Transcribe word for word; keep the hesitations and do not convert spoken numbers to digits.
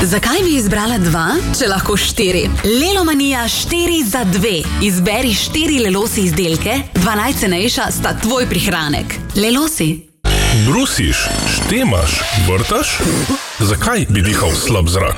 Zakaj bi izbrala dva, če lahko štiri? Lelomanija štiri za dve. Izberi štiri Lelosi izdelke, dva najcenejša sta tvoj prihranek. Lelosi. Brusiš, štemaš, vrtaš? Zakaj bi dihal slab zrak?